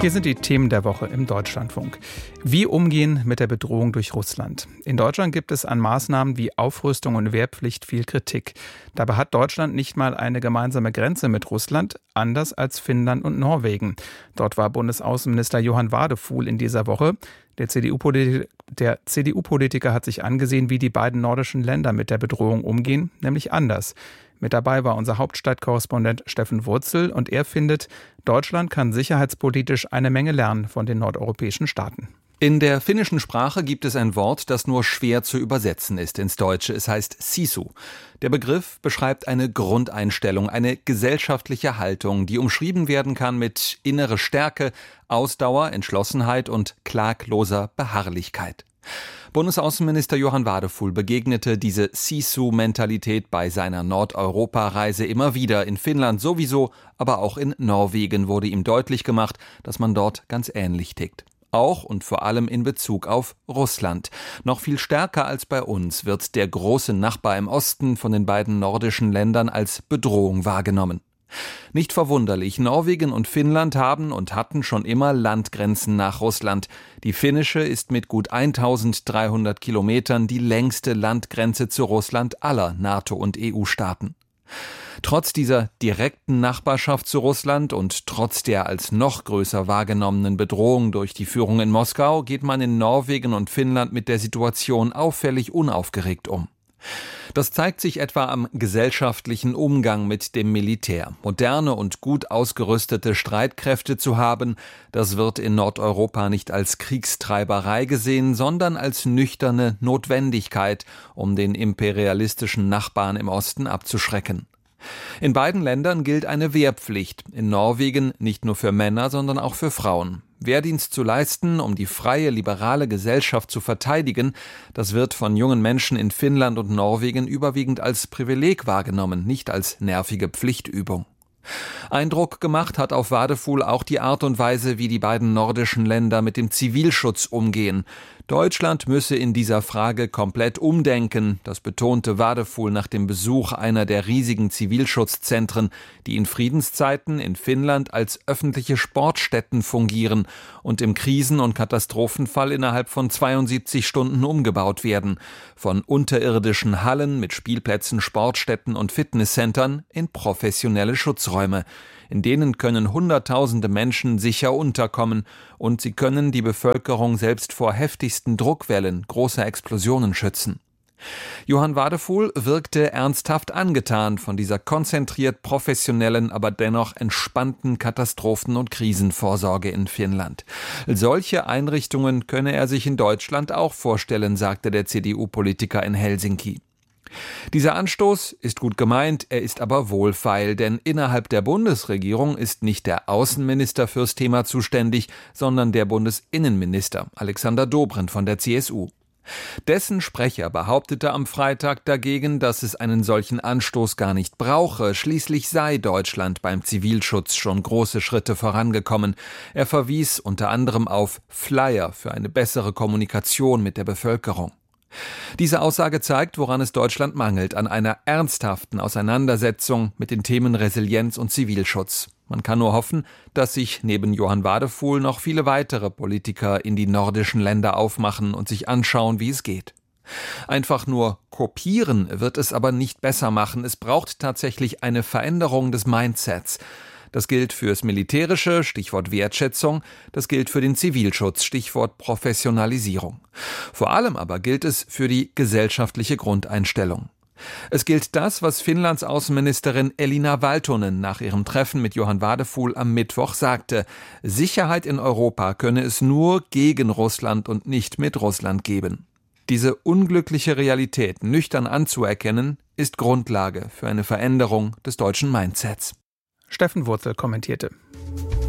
Hier sind die Themen der Woche im Deutschlandfunk. Wie umgehen mit der Bedrohung durch Russland? In Deutschland gibt es an Maßnahmen wie Aufrüstung und Wehrpflicht viel Kritik. Dabei hat Deutschland nicht mal eine gemeinsame Grenze mit Russland, anders als Finnland und Norwegen. Dort war Bundesaußenminister Johann Wadefuhl in dieser Woche. Der CDU-Politiker hat sich angesehen, wie die beiden nordischen Länder mit der Bedrohung umgehen, nämlich anders. Mit dabei war unser Hauptstadtkorrespondent Steffen Wurzel und er findet, Deutschland kann sicherheitspolitisch eine Menge lernen von den nordeuropäischen Staaten. In der finnischen Sprache gibt es ein Wort, das nur schwer zu übersetzen ist ins Deutsche. Es heißt Sisu. Der Begriff beschreibt eine Grundeinstellung, eine gesellschaftliche Haltung, die umschrieben werden kann mit innere Stärke, Ausdauer, Entschlossenheit und klagloser Beharrlichkeit. Bundesaußenminister Johann Wadefuhl begegnete diese Sisu-Mentalität bei seiner Nordeuropa-Reise immer wieder. In Finnland sowieso, aber auch in Norwegen wurde ihm deutlich gemacht, dass man dort ganz ähnlich tickt. Auch und vor allem in Bezug auf Russland. Noch viel stärker als bei uns wird der große Nachbar im Osten von den beiden nordischen Ländern als Bedrohung wahrgenommen. Nicht verwunderlich, Norwegen und Finnland haben und hatten schon immer Landgrenzen nach Russland. Die finnische ist mit gut 1300 Kilometern die längste Landgrenze zu Russland aller NATO- und EU-Staaten. Trotz dieser direkten Nachbarschaft zu Russland und trotz der als noch größer wahrgenommenen Bedrohung durch die Führung in Moskau geht man in Norwegen und Finnland mit der Situation auffällig unaufgeregt um. Das zeigt sich etwa am gesellschaftlichen Umgang mit dem Militär. Moderne und gut ausgerüstete Streitkräfte zu haben, das wird in Nordeuropa nicht als Kriegstreiberei gesehen, sondern als nüchterne Notwendigkeit, um den imperialistischen Nachbarn im Osten abzuschrecken. In beiden Ländern gilt eine Wehrpflicht, in Norwegen nicht nur für Männer, sondern auch für Frauen. Wehrdienst zu leisten, um die freie, liberale Gesellschaft zu verteidigen, das wird von jungen Menschen in Finnland und Norwegen überwiegend als Privileg wahrgenommen, nicht als nervige Pflichtübung. Eindruck gemacht hat auf Wadefuhl auch die Art und Weise, wie die beiden nordischen Länder mit dem Zivilschutz umgehen. Deutschland müsse in dieser Frage komplett umdenken, das betonte Wadefuhl nach dem Besuch einer der riesigen Zivilschutzzentren, die in Friedenszeiten in Finnland als öffentliche Sportstätten fungieren und im Krisen- und Katastrophenfall innerhalb von 72 Stunden umgebaut werden. Von unterirdischen Hallen mit Spielplätzen, Sportstätten und Fitnesscentern in professionelle Schutzräume. In denen können Hunderttausende Menschen sicher unterkommen und sie können die Bevölkerung selbst vor heftigsten Druckwellen großer Explosionen schützen. Johann Wadefuhl wirkte ernsthaft angetan von dieser konzentriert professionellen, aber dennoch entspannten Katastrophen- und Krisenvorsorge in Finnland. Solche Einrichtungen könne er sich in Deutschland auch vorstellen, sagte der CDU-Politiker in Helsinki. Dieser Anstoß ist gut gemeint, er ist aber wohlfeil, denn innerhalb der Bundesregierung ist nicht der Außenminister fürs Thema zuständig, sondern der Bundesinnenminister, Alexander Dobrindt von der CSU. Dessen Sprecher behauptete am Freitag dagegen, dass es einen solchen Anstoß gar nicht brauche. Schließlich sei Deutschland beim Zivilschutz schon große Schritte vorangekommen. Er verwies unter anderem auf Flyer für eine bessere Kommunikation mit der Bevölkerung. Diese Aussage zeigt, woran es Deutschland mangelt, an einer ernsthaften Auseinandersetzung mit den Themen Resilienz und Zivilschutz. Man kann nur hoffen, dass sich neben Johann Wadefuhl noch viele weitere Politiker in die nordischen Länder aufmachen und sich anschauen, wie es geht. Einfach nur kopieren wird es aber nicht besser machen. Es braucht tatsächlich eine Veränderung des Mindsets. Das gilt fürs Militärische, Stichwort Wertschätzung, das gilt für den Zivilschutz, Stichwort Professionalisierung. Vor allem aber gilt es für die gesellschaftliche Grundeinstellung. Es gilt das, was Finnlands Außenministerin Elina Valtonen nach ihrem Treffen mit Johann Wadefuhl am Mittwoch sagte: Sicherheit in Europa könne es nur gegen Russland und nicht mit Russland geben. Diese unglückliche Realität nüchtern anzuerkennen, ist Grundlage für eine Veränderung des deutschen Mindsets. Steffen Wurzel kommentierte.